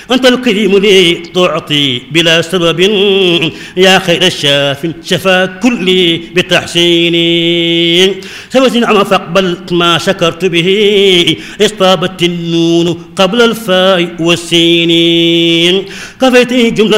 أنت الكريم لي تعطي بلا سبب يا خير الشاف شفا كلي بتحسيني سوى نعم فاقبلت ما شكرت به اصطابت النون قبل الفاء والسين كفيت جملة